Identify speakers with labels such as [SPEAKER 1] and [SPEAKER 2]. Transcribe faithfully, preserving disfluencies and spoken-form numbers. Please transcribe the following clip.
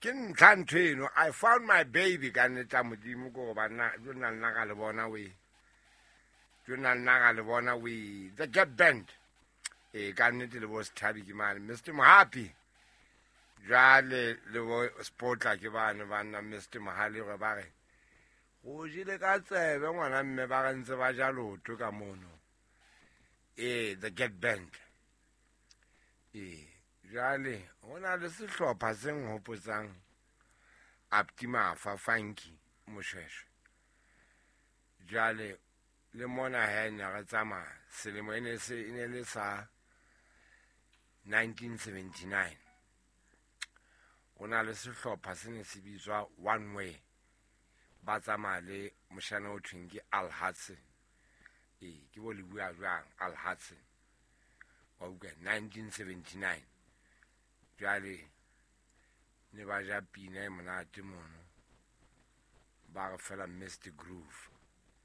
[SPEAKER 1] ke ntlha ntho eno I found my baby ka nneta modimo ko ba nna jo nna nna ka le bona we jo nna nna ka le bona we the get band e ka nnete le bo Sthabi ke mane Mister Mohapi jale le bo Sportla ke bana bana Mister Mohali re ba re go jile ka tsebe ngwana mme ba ga ntse ba ja lotho ka mono e the get band e jale ona le sehlopha se nghopotsang Aptima fa Funky Moshweshwe jale le mona he nya ga tsama selemo ene se ine le sa nineteen seventy-nine ona le sehlopha se ne se bitswa One Way ba tsama le moshana o thweng ke Al Hatsi e ke bo le bua jwang Al Hatsi wa uka nineteen seventy-nine jale ne ba ja pina e monate mono ba re fela Mister Groove